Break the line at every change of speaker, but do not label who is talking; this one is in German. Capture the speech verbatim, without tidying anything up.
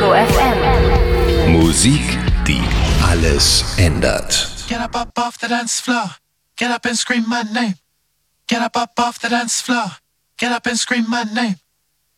Detektor F M.
Musik, die alles ändert.
Get up, up off the dance floor. Get up and scream my name. Get up, up off the dance floor. Get up and scream my name.